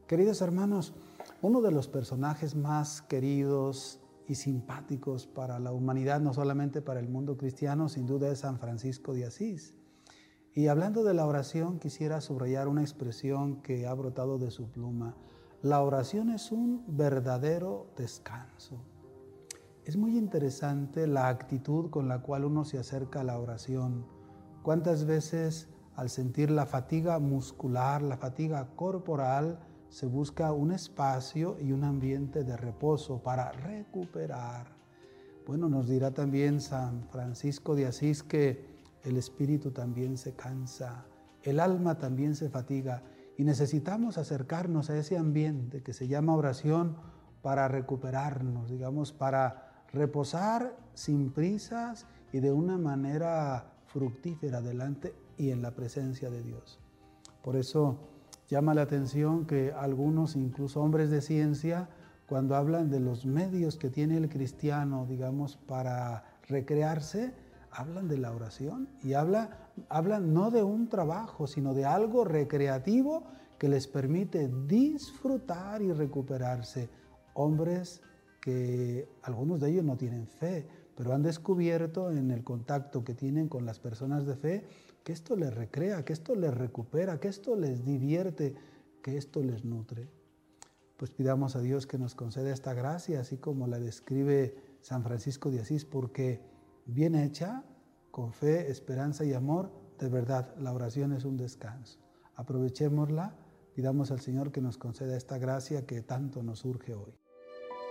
Queridos hermanos, uno de los personajes más queridos y simpáticos para la humanidad, no solamente para el mundo cristiano, sin duda es San Francisco de Asís. Y hablando de la oración, quisiera subrayar una expresión que ha brotado de su pluma. La oración es un verdadero descanso. Es muy interesante la actitud con la cual uno se acerca a la oración. ¿Cuántas veces al sentir la fatiga muscular, la fatiga corporal, se busca un espacio y un ambiente de reposo para recuperar? Bueno, nos dirá también San Francisco de Asís que el espíritu también se cansa, el alma también se fatiga y necesitamos acercarnos a ese ambiente que se llama oración para recuperarnos, digamos, para reposar sin prisas y de una manera fructífera delante y en la presencia de Dios. Por eso llama la atención que algunos, incluso hombres de ciencia, cuando hablan de los medios que tiene el cristiano, digamos, para recrearse, hablan de la oración y hablan no de un trabajo, sino de algo recreativo que les permite disfrutar y recuperarse. Hombres que algunos de ellos no tienen fe, pero han descubierto en el contacto que tienen con las personas de fe que esto les recrea, que esto les recupera, que esto les divierte, que esto les nutre. Pues pidamos a Dios que nos conceda esta gracia, así como la describe San Francisco de Asís, porque bien hecha, con fe, esperanza y amor, de verdad, la oración es un descanso. Aprovechémosla, pidamos al Señor que nos conceda esta gracia que tanto nos urge hoy.